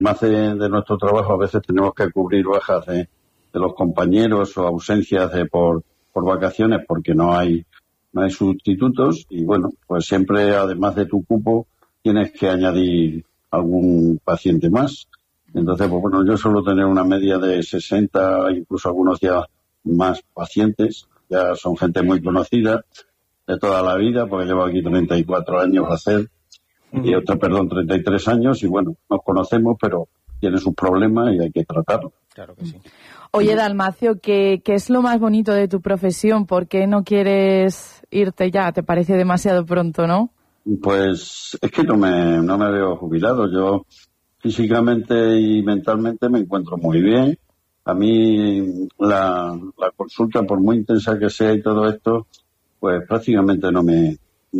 más de nuestro trabajo, a veces tenemos que cubrir bajas de los compañeros o ausencias por vacaciones porque no hay sustitutos y bueno, pues siempre además de tu cupo tienes que añadir algún paciente más. Entonces, pues bueno, yo suelo tener una media de 60, incluso algunos días más pacientes. Ya son gente muy conocida de toda la vida, porque llevo aquí 34 años a hacer, y 33 años, y bueno, nos conocemos, pero tiene sus problemas y hay que tratarlo. Claro que sí. Oye, Dalmacio, ¿qué es lo más bonito de tu profesión? ¿Por qué no quieres irte ya? ¿Te parece demasiado pronto, no? Pues es que no me veo jubilado. Yo físicamente y mentalmente me encuentro muy bien. A mí la consulta, por muy intensa que sea y todo esto, pues prácticamente no me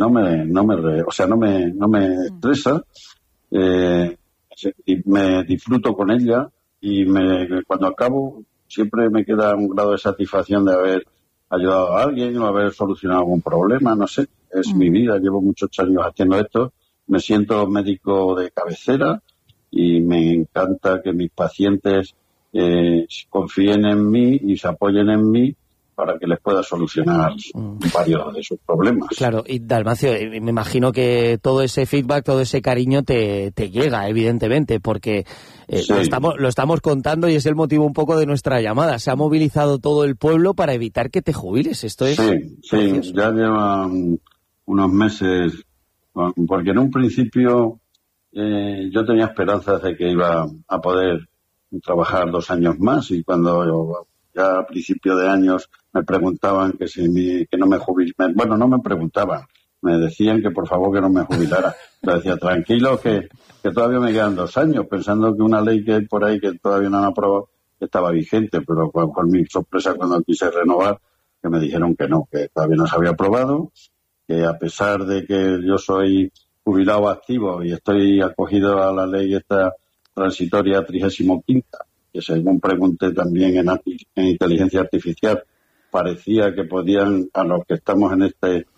estresa. Y me disfruto con ella y cuando acabo siempre me queda un grado de satisfacción de haber ayudado a alguien o haber solucionado algún problema, no sé, es mi vida, llevo muchos años haciendo esto, me siento médico de cabecera y me encanta que mis pacientes confíen en mí y se apoyen en mí para que les pueda solucionar varios de sus problemas. Claro, y Dalmacio, me imagino que todo ese feedback, todo ese cariño te llega, evidentemente, porque sí. lo estamos contando y es el motivo un poco de nuestra llamada. Se ha movilizado todo el pueblo para evitar que te jubiles. Esto es... Sí, ya llevan unos meses, porque en un principio yo tenía esperanzas de que iba a poder trabajar 2 años más y cuando ya a principio de años me preguntaban que no me jubilara. Bueno, no me preguntaban, me decían que por favor que no me jubilara. Yo decía, tranquilo, que todavía me quedan 2 años, pensando que una ley que hay por ahí que todavía no han aprobado estaba vigente, pero con mi sorpresa cuando quise renovar, que me dijeron que no, que todavía no se había aprobado, que a pesar de que yo soy jubilado activo y estoy acogido a la ley esta transitoria 35ª, que según pregunté también en inteligencia artificial, parecía que podían, a los que estamos en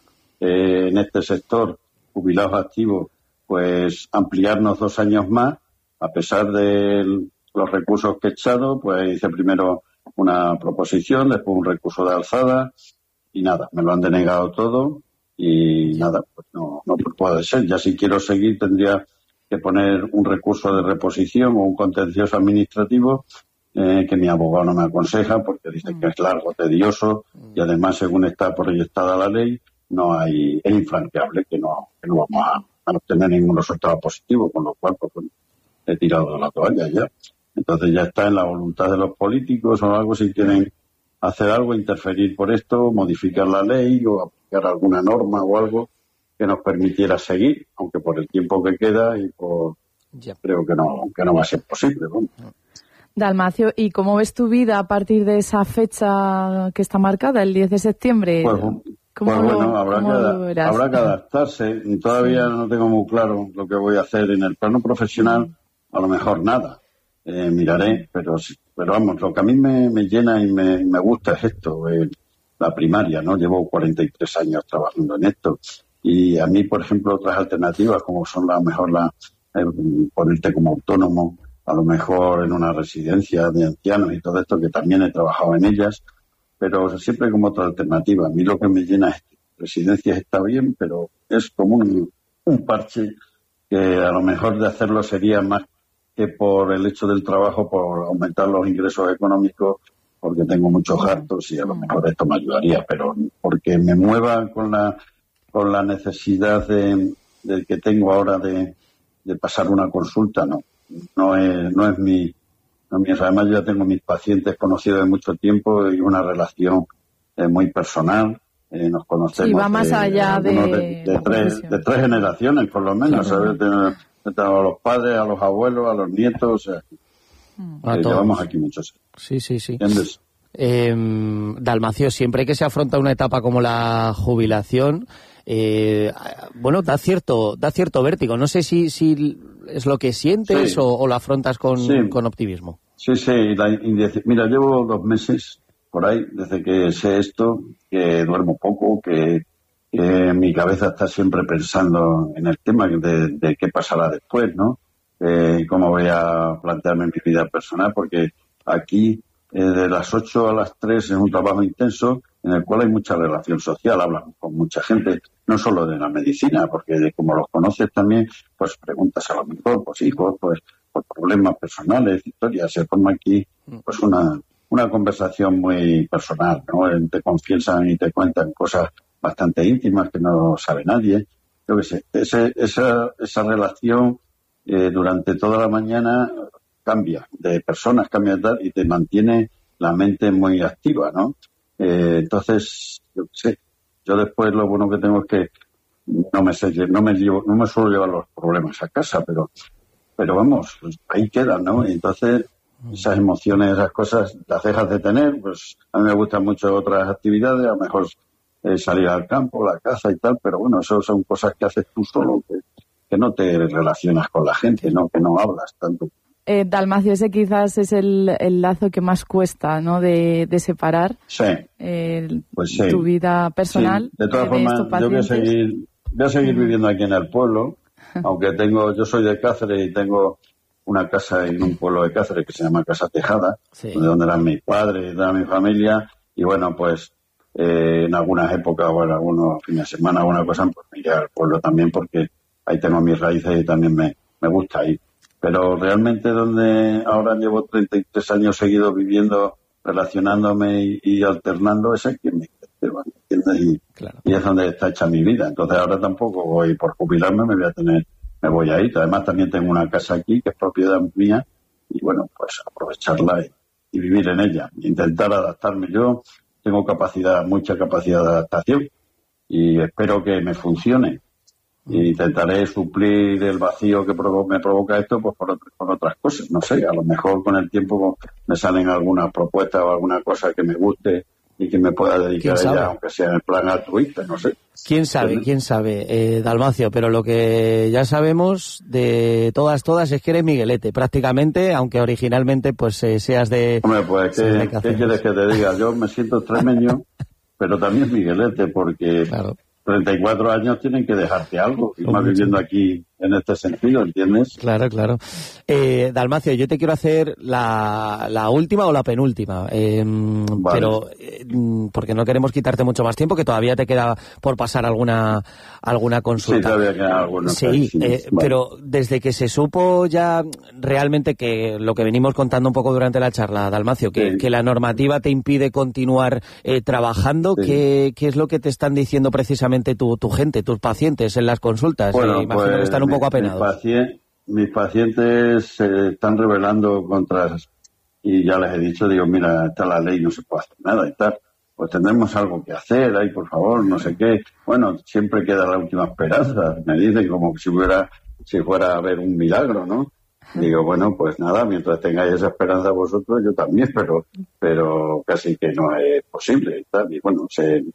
este sector, jubilados activos, pues ampliarnos 2 años más, a pesar de los recursos que he echado, pues hice primero una proposición, después un recurso de alzada, y nada, me lo han denegado todo, y nada, pues no puede ser. Ya si quiero seguir tendría que poner un recurso de reposición o un contencioso administrativo que mi abogado no me aconseja porque dice que es largo, tedioso y además según está proyectada la ley es infranqueable, que no vamos a obtener ningún resultado positivo, con lo cual pues, he tirado la toalla ya. Entonces ya está en la voluntad de los políticos o algo, si quieren hacer algo, interferir por esto, modificar la ley o aplicar alguna norma o algo que nos permitiera seguir, aunque por el tiempo que queda y creo que no va a ser posible, ¿no? Dalmacio, ¿y cómo ves tu vida a partir de esa fecha que está marcada, el 10 de septiembre? Habrá que adaptarse. Todavía no tengo muy claro lo que voy a hacer en el plano profesional, a lo mejor nada. Miraré, pero vamos, lo que a mí me llena y me gusta es esto, la primaria, ¿no? Llevo 43 años trabajando en esto. Y a mí, por ejemplo, otras alternativas, como son ponerte como autónomo, a lo mejor en una residencia de ancianos y todo esto, que también he trabajado en ellas, pero siempre como otra alternativa. A mí lo que me llena es que residencias está bien, pero es como un parche que a lo mejor de hacerlo sería más que por el hecho del trabajo, por aumentar los ingresos económicos, porque tengo muchos gastos y a lo mejor esto me ayudaría, pero porque me mueva con la necesidad de que tengo ahora de pasar una consulta, no es mi. Además, yo ya tengo mis pacientes conocidos de mucho tiempo y una relación muy personal. Nos conocemos. Sí, va más allá de 3 generaciones, por lo menos. Claro. ¿Sabes? A los padres, a los abuelos, a los nietos. O sea, llevamos aquí muchos. Sí. ¿Entiendes? Dalmacio, siempre que se afronta una etapa como la jubilación, da cierto vértigo. No sé si es lo que sientes o lo afrontas con optimismo. Sí. Mira, llevo 2 meses por ahí desde que sé esto, que duermo poco, que mi cabeza está siempre pensando en el tema de qué pasará después, ¿no? cómo voy a plantearme mi vida personal, porque aquí de las 8 a las 3 es un trabajo intenso en el cual hay mucha relación social, hablan con mucha gente, no solo de la medicina, porque como los conoces también, pues preguntas a lo mejor, pues hijos, pues por problemas personales, historias, se forma aquí pues una conversación muy personal, ¿no? Te confiesan y te cuentan cosas bastante íntimas que no sabe nadie. Yo qué sé, esa relación durante toda la mañana cambia de personas, cambia de tal, y te mantiene la mente muy activa, ¿no? Entonces, yo qué sé, yo después lo bueno que tengo es que no me suelo llevar los problemas a casa, pero vamos, pues ahí quedan, ¿no? Entonces, esas emociones, esas cosas, las dejas de tener. Pues a mí me gustan mucho otras actividades, a lo mejor salir al campo, la caza y tal, pero bueno, eso son cosas que haces tú solo, que no te relacionas con la gente, ¿no? Que no hablas tanto. Dalmacio, ese quizás es el lazo que más cuesta, ¿no? De separar. Sí. Pues sí. Tu vida personal. Sí. De todas formas, yo voy a seguir viviendo aquí en el pueblo, aunque yo soy de Cáceres y tengo una casa en un pueblo de Cáceres que se llama Casa Tejada, donde eran mis padres, era mi familia, y bueno, pues en algunas épocas, bueno, algunos fines de semana, alguna cosa, pues me iré al pueblo también, porque ahí tengo mis raíces y también me gusta ir. Pero realmente donde ahora llevo 33 años seguidos viviendo, relacionándome y alternando, es aquí en mi Esteban, ¿entiendes? Y es donde está hecha mi vida. Entonces ahora tampoco voy por jubilarme, me voy a ir. Además también tengo una casa aquí que es propiedad mía y bueno, pues aprovecharla y vivir en ella. Intentar adaptarme. Yo tengo mucha capacidad de adaptación y espero que me funcione. Y intentaré suplir el vacío que me provoca esto pues por otras cosas. No sé, a lo mejor con el tiempo me salen algunas propuestas o alguna cosa que me guste y que me pueda dedicar a ella, aunque sea en plan altruista, no sé. ¿Quién sabe, Dalmacio? Pero lo que ya sabemos de todas es que eres Miguelete, prácticamente, aunque originalmente pues seas de... Hombre, pues, ¿qué quieres que te diga? Yo me siento extremeño, pero también Miguelete, porque... Claro. 34 años tienen que dejarte algo, y más viviendo aquí en este sentido, ¿entiendes? Claro. Dalmacio, yo te quiero hacer la última o la penúltima, vale. Pero porque no queremos quitarte mucho más tiempo, que todavía te queda por pasar alguna consulta. Sí, todavía queda alguna. Sí, vale. Pero desde que se supo ya realmente que lo que venimos contando un poco durante la charla, Dalmacio, que la normativa te impide continuar trabajando, ¿qué es lo que te están diciendo precisamente tu gente, tus pacientes en las consultas? Bueno, imagino que están un poco apenados. Mis pacientes se están rebelando contra, y ya les he dicho, digo, mira, está la ley, no se puede hacer nada y tal. Pues tendremos algo que hacer ahí, por favor, no sé qué. Bueno, siempre queda la última esperanza. Me dicen como si fuera a haber un milagro, ¿no? Digo, bueno, pues nada, mientras tengáis esa esperanza vosotros, yo también, pero casi que no es posible y tal. Y bueno,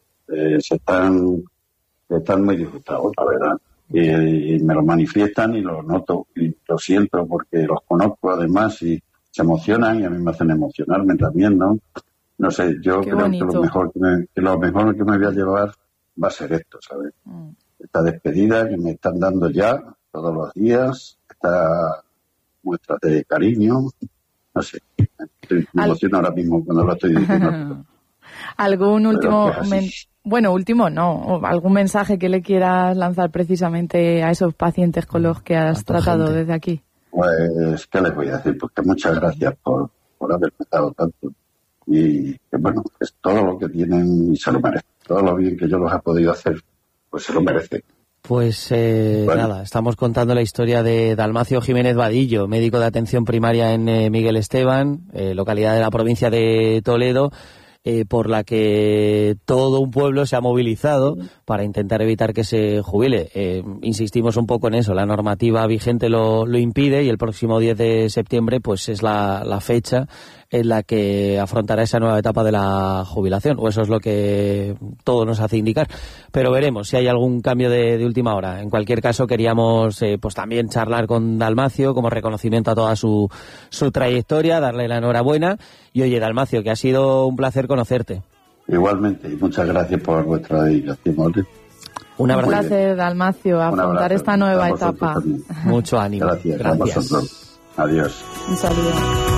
están muy disgustados, la verdad. Y me lo manifiestan y lo noto y lo siento porque los conozco además y se emocionan y a mí me hacen emocionarme también, ¿no? No sé, yo creo que lo mejor que me voy a llevar va a ser esto, ¿sabes? Esta despedida que me están dando ya todos los días, esta muestra de cariño, no sé, me emociono ahora mismo cuando lo estoy diciendo. ¿Algún último último no, algún mensaje que le quieras lanzar precisamente a esos pacientes con los que has tratado desde aquí? Pues, ¿qué les voy a decir? Pues que muchas gracias por haberme dado tanto y que bueno, es todo lo que tienen y se lo merecen. Todo lo bien que yo los he podido hacer, pues se lo merecen. Pues nada, estamos contando la historia de Dalmacio Jiménez Vadillo, médico de atención primaria en Miguel Esteban, localidad de la provincia de Toledo, por la que todo un pueblo se ha movilizado para intentar evitar que se jubile. Insistimos un poco en eso, la normativa vigente lo impide y el próximo 10 de septiembre pues es la fecha en la que afrontará esa nueva etapa de la jubilación, o eso es lo que todo nos hace indicar, pero veremos si hay algún cambio de última hora. En cualquier caso queríamos pues también charlar con Dalmacio como reconocimiento a toda su trayectoria, darle la enhorabuena y oye, Dalmacio, que ha sido un placer conocerte. Igualmente, y muchas gracias por vuestra dedicación, ¿vale? Un abrazo. Un placer, Dalmacio, afrontar esta nueva etapa. Mucho ánimo. Gracias. A vosotros. Adiós. Un saludo.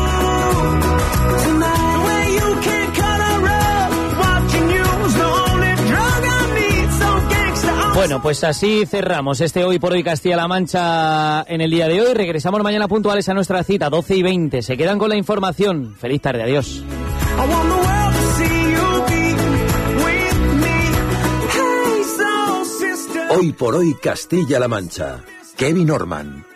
Bueno, pues así cerramos este Hoy por Hoy Castilla-La Mancha en el día de hoy. Regresamos mañana puntuales a nuestra cita, 12:20. Se quedan con la información. Feliz tarde, adiós. Hoy por Hoy Castilla-La Mancha. Kevin Orman.